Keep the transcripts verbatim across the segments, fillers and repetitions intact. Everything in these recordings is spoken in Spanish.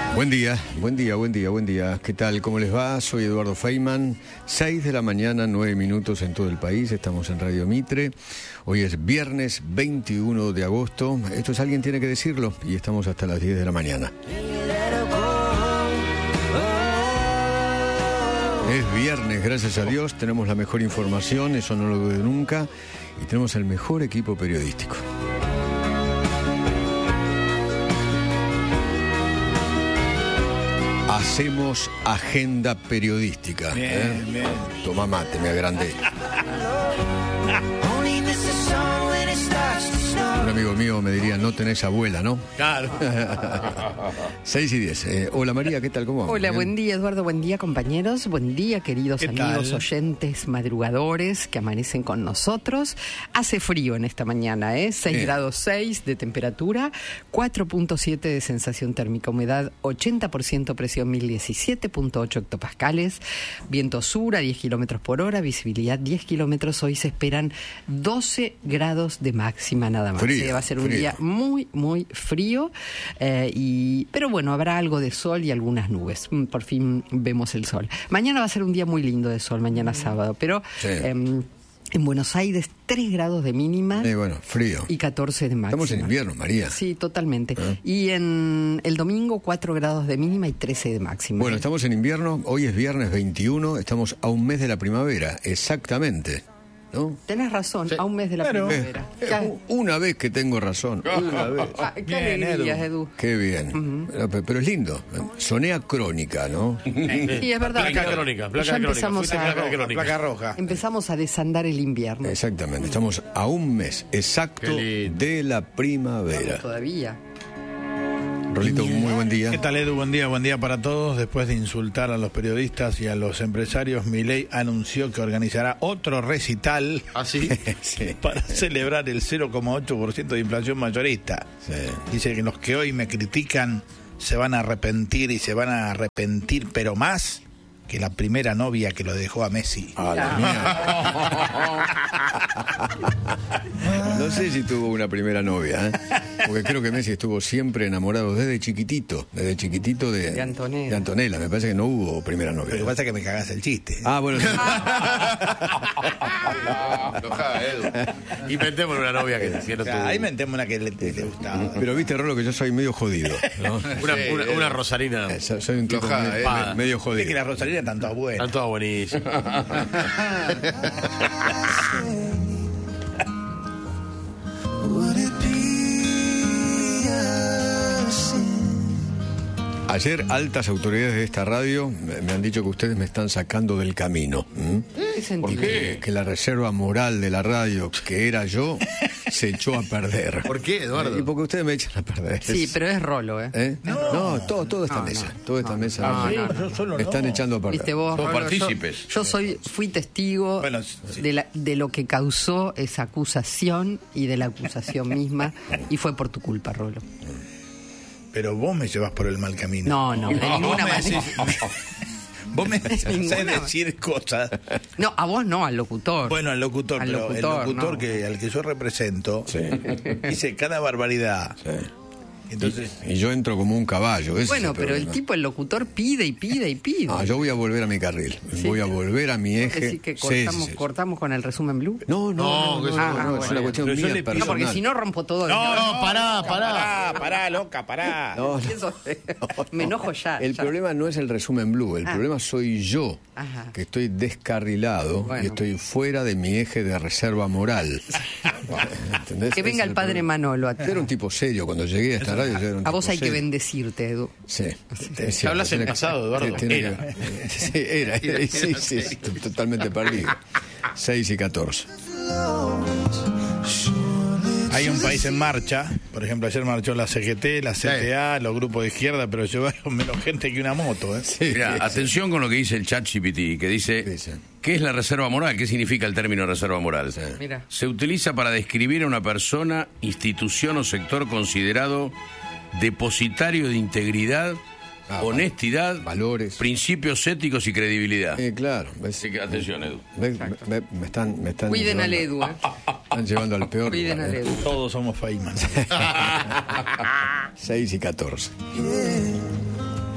Buen día, buen día, buen día, buen día. ¿Qué tal? ¿Cómo les va? Soy Eduardo Feynman. seis de la mañana, nueve minutos en todo el país. Estamos en Radio Mitre. Hoy es viernes veintiuno de agosto. Esto es Alguien Tiene que Decirlo y estamos hasta las diez de la mañana. Es viernes, gracias a Dios. Tenemos la mejor información, eso no lo dudo nunca. Y tenemos el mejor equipo periodístico. Hacemos agenda periodística. Bien, ¿eh? bien. Toma mate, me agrandé. Un amigo mío me diría, no tenés abuela, ¿no? Claro. seis y diez. Eh, hola María, ¿qué tal? ¿Cómo vamos? Hola, ¿Bien? buen día Eduardo, buen día compañeros, buen día queridos ¿Qué amigos tal? oyentes, madrugadores que amanecen con nosotros. Hace frío en esta mañana, ¿eh? seis Sí. grados seis de temperatura, cuatro punto siete de sensación térmica, humedad ochenta por ciento, presión mil diecisiete punto ocho hectopascales, viento sur a diez kilómetros por hora, visibilidad diez kilómetros. Hoy se esperan doce grados de máxima nada más. Frío, Eh, va a ser un frío. día muy, muy frío, eh, y pero bueno, habrá algo de sol y algunas nubes. Mm, Por fin vemos el sol. Mañana va a ser un día muy lindo de sol, mañana sábado, pero Sí. em, en Buenos Aires tres grados de mínima Eh, bueno, frío. y catorce de máxima. Estamos en invierno, María. Sí, totalmente. Ah. Y en el domingo cuatro grados de mínima y trece de máxima. Bueno, estamos en invierno, hoy es viernes veintiuno, estamos a un mes de la primavera, exactamente, ¿no? Tenés razón, Sí. a un mes de la Pero- primavera. Eh, Qué- una vez que tengo razón, una vez. ah, qué Bien, alegrías, Edu. Edu. Qué bien. Pero, pero es lindo. Sonea crónica, ¿no? Sí, es verdad. Placa crónica, placa Ya crónica. empezamos Fuiste a- placa crónica. Placa roja. Empezamos a desandar el invierno. Exactamente. Estamos a un mes exacto Qué lindo. de la primavera. Todavía. Rolito, muy buen día. ¿Qué tal, Edu? Buen día, buen día para todos. Después de insultar a los periodistas y a los empresarios, Milei anunció que organizará otro recital ¿Ah, sí? Sí, para celebrar el cero coma ocho por ciento de inflación mayorista. sí. Dice que los que hoy me critican se van a arrepentir y se van a arrepentir, pero más que la primera novia que lo dejó a Messi. A la mierda. No sé si tuvo una primera novia, ¿eh? Porque creo que Messi estuvo siempre enamorado desde chiquitito, desde chiquitito de, De Antonella. de Antonella. Me parece que no hubo primera Pero lo que novia. pasa es que me cagás el chiste. Ah, bueno, sí. Enojada, Edu. Inventemos una novia que si no O sea, tuvo. ahí mentemos una que le, le gustaba. Pero viste, Rolo, que yo soy medio jodido, ¿no? Una, Sí, una, Edu. una rosarina. Eh, so- Soy un tipo Enojada, medio, eh, pa- medio Viste jodido. que las rosarinas están todas buenas. Están todas buenísimas. Ayer altas autoridades de esta radio me, me han dicho que ustedes me están sacando del camino. ¿m? ¿Qué sentido? Que, que la reserva moral de la radio, que era yo, se echó a perder. ¿Por qué, Eduardo? Y porque ustedes me echan a perder. Sí, pero es rolo, ¿eh? ¿Eh? No, todo, toda esta No, mesa, no. toda esta mesa. no, me- no, no. Yo solo me están no. echando a perder. Viste vos, Somos Rolo, yo- partícipes. Yo, soy, fui testigo Bueno, sí. de, la, de lo que causó esa acusación y de la acusación misma, y fue por tu culpa, Rolo. Pero vos me llevas por el mal camino. No, no, de ninguna vos me manera. decís- Vos me haces ninguna decir cosas. No, a vos no, al locutor. Bueno, al locutor, Al pero locutor, el locutor no. que al que yo represento Sí. dice cada barbaridad. Sí. Entonces, Y yo entro como un caballo. ese es Bueno, el pero el problema. tipo, el locutor, pide y pide y pide. No, yo voy a volver a mi carril. Sí. Voy a volver a mi eje. Decir que Sí, cortamos, sí, sí. cortamos con el resumen blue. No, no, no, no, que no, eso- no, Ah, no, es bueno. una cuestión Pero yo mía le pido- No, personal. porque si no rompo todo. no, no, pará, pará. pará, pará, loca, pará. No, no. Eso- me enojo ya. El ya. problema no es el resumen blue, el Ah. problema soy yo, Ajá. que estoy descarrilado Bueno. y estoy fuera de mi eje de reserva moral. ¿Entendés? Que Ese venga es el padre problema. Manolo a- Yo era un tipo serio cuando llegué a esta radio. Yo era un A vos tipo hay que serio. bendecirte, Edu. Sí. Te hablas en pasado, Eduardo. Tiene Era. que- sí, era, era, sí, sí, sí, t- totalmente perdido. seis y catorce. Hay un país en marcha, por ejemplo, ayer marchó la C G T, la C T A, los grupos de izquierda, pero llevaron menos gente que una moto, ¿eh? Sí, Mira, sí, atención con lo que dice el ChatGPT, que dice, Dice. ¿qué es la reserva moral? ¿Qué significa el término reserva moral? Mira. Se utiliza para describir a una persona, institución o sector considerado depositario de integridad, Ah, honestidad, valores. principios éticos y credibilidad. Eh, claro. ¿ves? Así que atención, Edu. ¿Ves? Me, me están, me están Cuiden al llevando- Edu, ¿eh? Están llevando al peor. Cuiden lugar, al ¿eh? Edu. Todos somos Feynman. seis y catorce.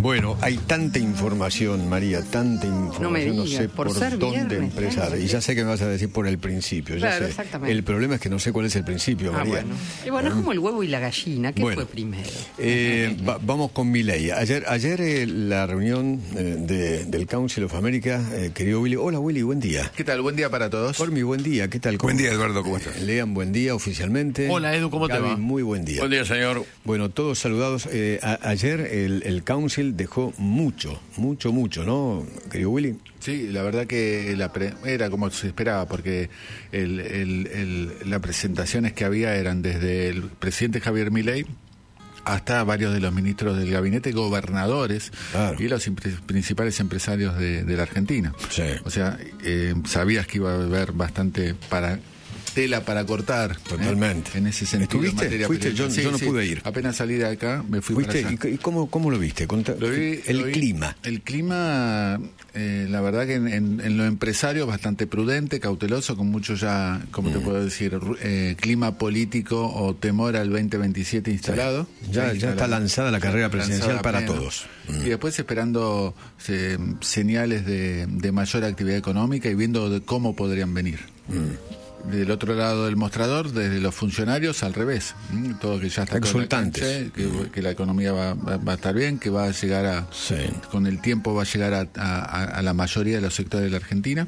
Bueno, hay tanta información, María, tanta información, No me no digas, sé por por, ser dónde viernes, empezar. claro. Y ya sé que me vas a decir por el principio. Ya Claro, sé. exactamente. El problema es que no sé cuál es el principio, Ah, María. bueno. Y bueno, es como el huevo y la gallina. ¿Qué Bueno, fue primero? eh, va- vamos con Milei. Ayer, ayer eh, la reunión eh, de- del Council of America, eh, querido Willy. Hola, Willy, buen día. ¿Qué tal? Buen día para todos. Formi, buen día. ¿Qué tal? Buen día, Eduardo, ¿cómo estás? Lean, buen día oficialmente. Hola, Edu, ¿cómo te Gaby, va? Muy buen día. Buen día, señor. Bueno, todos saludados. Eh, a- ayer el, el Council dejó mucho, mucho, mucho, ¿no, querido Willy? Sí, la verdad que la pre- era como se esperaba, porque el, el, el, las presentaciones que había eran desde el presidente Javier Milei hasta varios de los ministros del gabinete, gobernadores Claro. y los impre- principales empresarios de, de la Argentina. Sí. O sea, eh, sabías que iba a haber bastante para tela para cortar. ¿eh? Totalmente. En ese sentido. en ¿Estuviste? materia ¿Fuiste? periodística. Yo- yo no Sí, pude sí. ir. Apenas salí de acá, me fui ¿Fuiste? para allá. ¿Y, y cómo, cómo lo viste? Conta- Lo vi- el lo vi- clima. El clima, eh, la verdad que en, en, en lo empresario bastante prudente, cauteloso, con mucho ya, como Mm. te puedo decir, ru- eh, clima político o temor al veinte veintisiete instalado. Ya- ya instalado. está lanzada la carrera presidencial Lanzada para pleno. todos. Mm. Y después esperando eh, señales de, de mayor actividad económica y viendo de cómo podrían venir. Mm. Del otro lado del mostrador, desde los funcionarios, al revés. ¿m? Todo que ya está todo en la Exultantes. cancha, que, que la economía va, va- va a estar bien, que va a llegar a, Sí. con el tiempo va a llegar a, a- a la mayoría de los sectores de la Argentina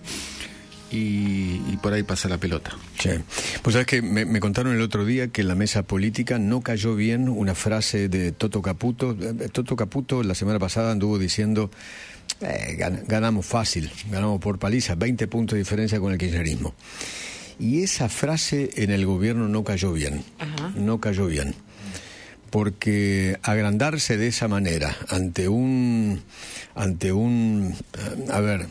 y, y por ahí pasa la pelota. Sí. Pues sabes que me, me contaron el otro día que en la mesa política no cayó bien una frase de Toto Caputo. Eh, Toto Caputo la semana pasada anduvo diciendo eh, gan- ganamos fácil, ganamos por paliza, veinte puntos de diferencia con el kirchnerismo. Y esa frase en el gobierno no cayó bien, Ajá. no cayó bien. Porque agrandarse de esa manera ante un, ante un, a ver,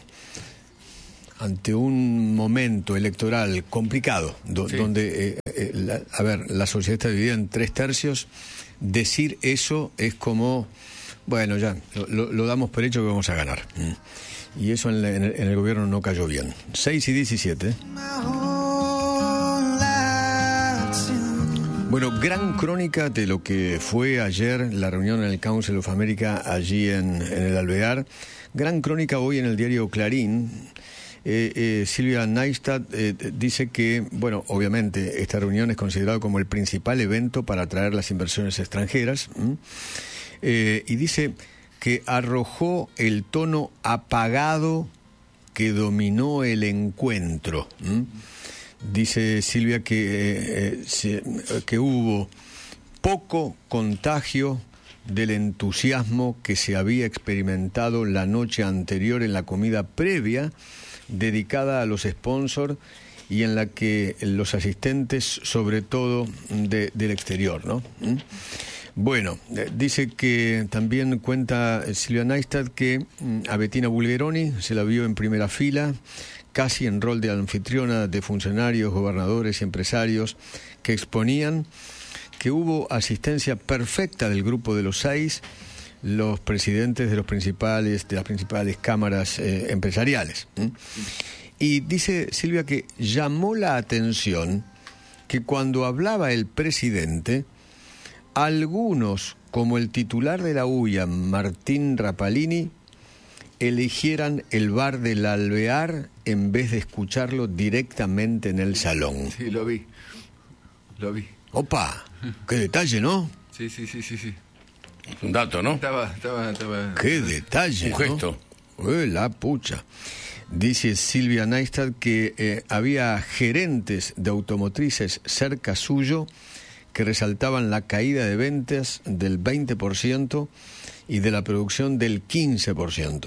ante un momento electoral complicado, do- Sí. donde, eh, eh, la- a ver, la sociedad está dividida en tres tercios, decir eso es como, bueno, ya, lo, lo- lo damos por hecho que vamos a ganar. Mm. Y eso en, la- en el, en el gobierno no cayó bien. seis y diecisiete. Bueno, gran crónica de lo que fue ayer la reunión en el Council of America allí en, en el Alvear. Gran crónica hoy en el diario Clarín. Eh, eh, Silvia Neistat eh, dice que, bueno, obviamente esta reunión es considerada como el principal evento para atraer las inversiones extranjeras. ¿m? Eh, y dice que arrojó el tono apagado que dominó el encuentro. ¿m? Dice Silvia que, eh, eh, se- que hubo poco contagio del entusiasmo que se había experimentado la noche anterior en la comida previa dedicada a los sponsors y en la que los asistentes, sobre todo de- del exterior, ¿no? ¿Mm? Bueno, eh, dice que también cuenta eh, Silvia Neistat que mm, a Bettina Bulgeroni se la vio en primera fila, casi en rol de anfitriona de funcionarios, gobernadores y empresarios que exponían que hubo asistencia perfecta del grupo de los seis, los presidentes de los principales, de las principales cámaras eh, empresariales. ¿m? Y dice Silvia que llamó la atención que cuando hablaba el presidente, algunos, como el titular de la U I A, Martín Rapalini, eligieran el bar del Alvear en vez de escucharlo directamente en el salón. Sí, lo vi. Lo vi. ¡Opa! ¡Qué detalle, ¿no? Sí, sí, sí, sí, sí. Es un dato, ¿no? Estaba, estaba, estaba. ¡Qué detalle! Un ¿no? gesto. ¡Eh, la pucha! Dice Silvia Neistat que eh, había gerentes de automotrices cerca suyo que resaltaban la caída de ventas del veinte por ciento y de la producción del quince por ciento.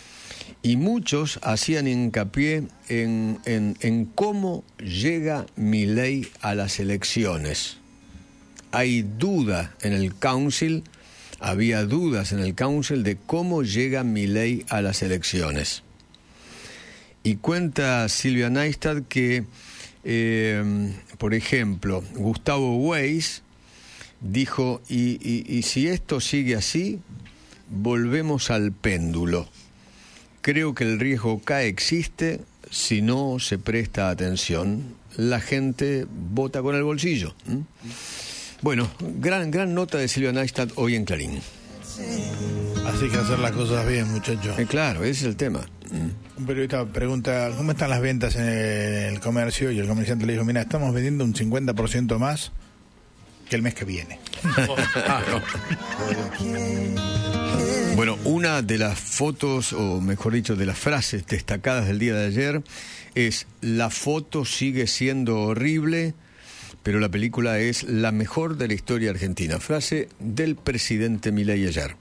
Y muchos hacían hincapié en, en, en cómo llega Milei a las elecciones. Hay duda en el Council, había dudas en el Council de cómo llega Milei a las elecciones. Y cuenta Silvia Neistat que, eh, por ejemplo, Gustavo Weiss dijo, y, y, y si esto sigue así, volvemos al péndulo. Creo que el riesgo acá existe si no se presta atención. La gente vota con el bolsillo. ¿Mm? Bueno, gran, gran nota de Silvia Neistat hoy en Clarín. Así que hacer las cosas bien, muchachos. Eh, claro, ese es el tema. Un periodista pregunta, ¿cómo están las ventas en el comercio? Y el comerciante le dijo, mira, estamos vendiendo un cincuenta por ciento más que el mes que viene. Bueno, una de las fotos, o mejor dicho, de las frases destacadas del día de ayer es: la foto sigue siendo horrible, pero la película es la mejor de la historia argentina. Frase del presidente Milei ayer.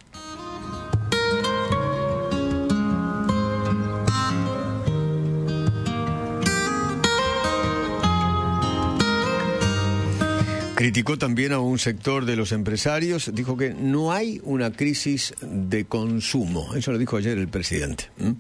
Criticó también a un sector de los empresarios, dijo que no hay una crisis de consumo. Eso lo dijo ayer el presidente. ¿Mm?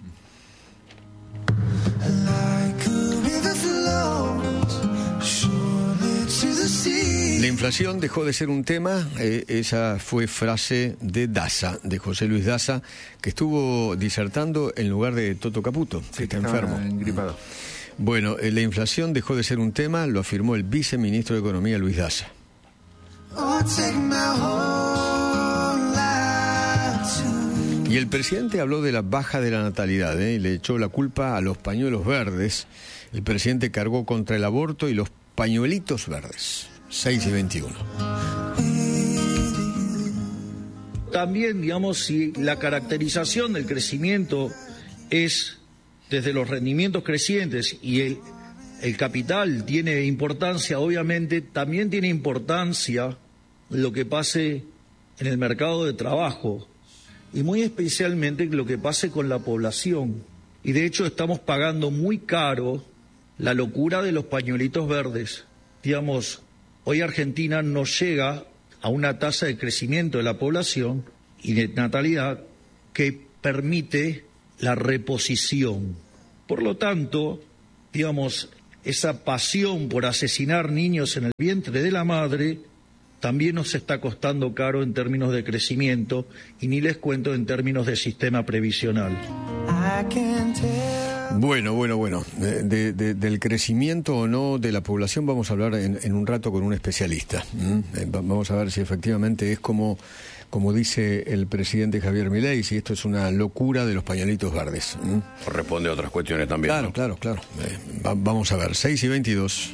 La inflación dejó de ser un tema, eh, esa fue frase de Daza, de José Luis Daza, que estuvo disertando en lugar de Toto Caputo, que Sí, está que enfermo. engripado. Bueno, eh, la inflación dejó de ser un tema, lo afirmó el viceministro de Economía, Luis Daza. Y el presidente habló de la baja de la natalidad, ¿eh? y le echó la culpa a los pañuelos verdes. El presidente cargó contra el aborto y los pañuelitos verdes. seis y veintiuno. También, digamos, si la caracterización del crecimiento es desde los rendimientos crecientes y el, el capital tiene importancia, obviamente también tiene importancia lo que pase en el mercado de trabajo y muy especialmente lo que pase con la población. Y de hecho estamos pagando muy caro la locura de los pañuelitos verdes. Digamos, hoy Argentina no llega a una tasa de crecimiento de la población y de natalidad que permite la reposición. Por lo tanto, digamos, esa pasión por asesinar niños en el vientre de la madre también nos está costando caro en términos de crecimiento y ni les cuento en términos de sistema previsional. Bueno, bueno, bueno, de, de, de, del crecimiento o no de la población vamos a hablar en, en un rato con un especialista. ¿Mm? Eh, vamos a ver si efectivamente es como, como dice el presidente Javier Milei, si esto es una locura de los pañuelitos verdes. ¿Mm? Responde a otras cuestiones también. Claro, ¿no? claro, claro. Eh, va, vamos a ver, seis y veintidós.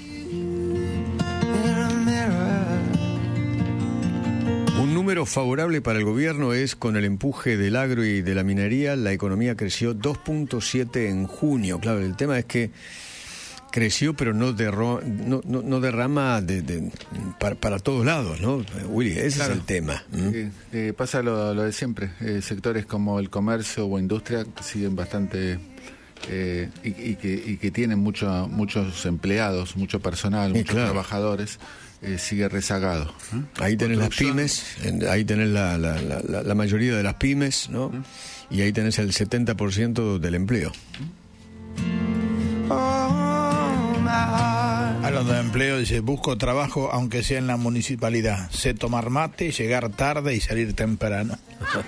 Un número favorable para el gobierno es: con el empuje del agro y de la minería, la economía creció dos punto siete en junio. Claro, el tema es que creció, pero no, derro, no, no, no derrama de, de, para, para todos lados, ¿no? Willy, ese Claro. es el tema. ¿Mm? Eh, eh, pasa lo, lo de siempre. Eh, sectores como el comercio o industria siguen bastante... Eh, y, y, que, y que tienen mucho, muchos empleados, mucho personal, Sí, muchos claro. trabajadores, eh, sigue rezagado. ¿eh? Ahí tenés las Construcción. pymes, en- ahí tenés la, la, la, la- la mayoría de las pymes, ¿no? Y ahí tenés el setenta por ciento del empleo. Hablando de empleo, dice, busco trabajo aunque sea en la municipalidad. Sé tomar mate, llegar tarde y salir temprano.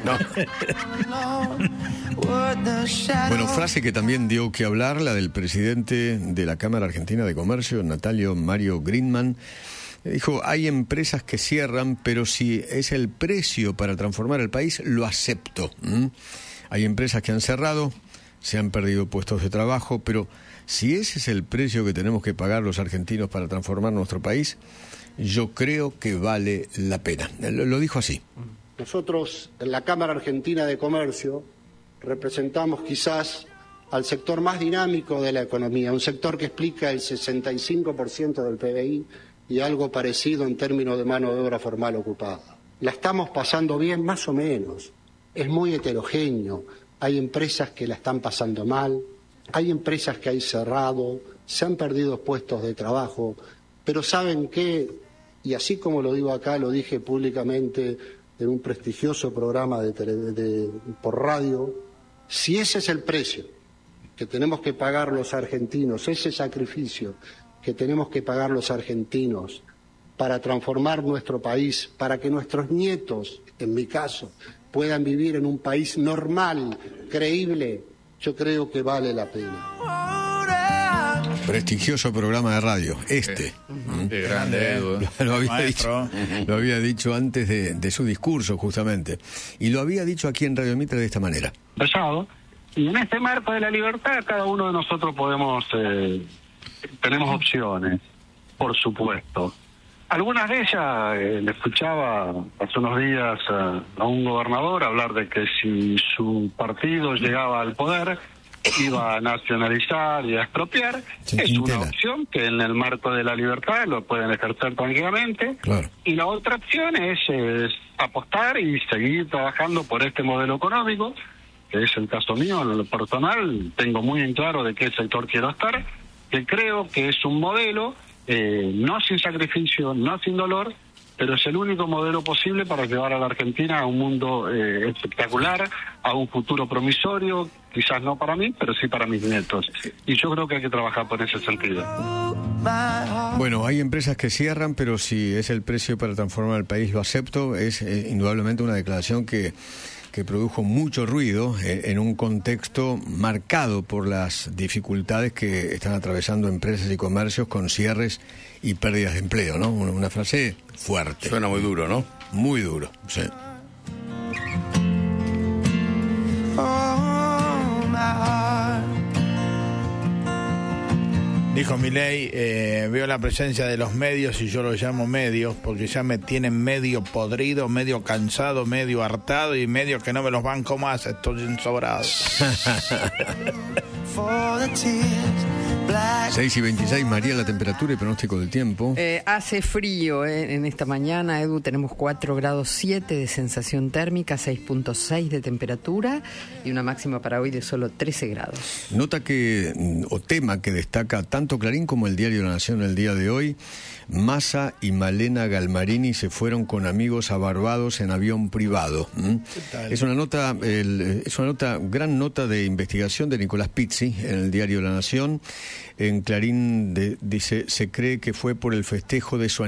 Bueno, frase que también dio que hablar, la del presidente de la Cámara Argentina de Comercio, Natalio Mario Greenman. Dijo, hay empresas que cierran, pero si es el precio para transformar el país, lo acepto. ¿Mm? Hay empresas que han cerrado, se han perdido puestos de trabajo, pero si ese es el precio que tenemos que pagar los argentinos para transformar nuestro país, yo creo que vale la pena. Lo, lo dijo así. Nosotros, en la Cámara Argentina de Comercio, representamos quizás al sector más dinámico de la economía, un sector que explica el sesenta y cinco por ciento del P B I y algo parecido en términos de mano de obra formal ocupada. La estamos pasando bien, más o menos. Es muy heterogéneo. Hay empresas que la están pasando mal, hay empresas que hay cerrado, se han perdido puestos de trabajo, pero ¿saben qué? Y así como lo digo acá, lo dije públicamente en un prestigioso programa de tele, de, por radio, si ese es el precio que tenemos que pagar los argentinos, ese sacrificio que tenemos que pagar los argentinos para transformar nuestro país, para que nuestros nietos, en mi caso, puedan vivir en un país normal, creíble, yo creo que vale la pena. prestigioso programa de radio, este. Uh-huh. Qué grande, Edu. Lo, lo, había dicho, lo había dicho antes de, de su discurso, justamente. Y lo había dicho aquí en Radio Mitre de esta manera. Pesado. Y en este marco de la libertad, cada uno de nosotros podemos, eh, tenemos opciones, por supuesto. Algunas de ellas, eh, le escuchaba hace unos días a, a un gobernador hablar de que si su partido llegaba al poder, iba a nacionalizar y a expropiar. Sí, es Quintela. Una opción que en el marco de la libertad lo pueden ejercer tranquilamente. Claro. Y la otra opción es, es apostar y seguir trabajando por este modelo económico, que es el caso mío. En lo personal tengo muy en claro de qué sector quiero estar, que creo que es un modelo eh, no sin sacrificio, no sin dolor, pero es el único modelo posible para llevar a la Argentina a un mundo eh, espectacular, a un futuro promisorio, quizás no para mí, pero sí para mis nietos. Y yo creo que hay que trabajar por ese sentido. Bueno, hay empresas que cierran, pero si es el precio para transformar el país, lo acepto. Es eh, indudablemente una declaración que, que produjo mucho ruido eh, en un contexto marcado por las dificultades que están atravesando empresas y comercios con cierres y pérdidas de empleo, ¿no? Una, una frase fuerte. Suena muy duro, ¿no? Muy duro, sí. Dijo Milei, eh, veo la presencia de los medios y yo los llamo medios porque ya me tienen medio podrido, medio cansado, medio hartado y medio que no me los banco más, estoy ensobrado. seis y veintiséis, María, la temperatura y pronóstico del tiempo. Eh, hace frío eh, en esta mañana, Edu, tenemos cuatro grados siete de sensación térmica, seis punto seis de temperatura y una máxima para hoy de solo trece grados. Nota que, o tema que destaca tanto Clarín como el Diario La Nación el día de hoy: Massa y Malena Galmarini se fueron con amigos a Barbados en avión privado. ¿Mm? Es una nota, el, es una nota, gran nota de investigación de Nicolás Pizzi en el Diario La Nación. En Clarín de, dice, se cree que fue por el festejo de su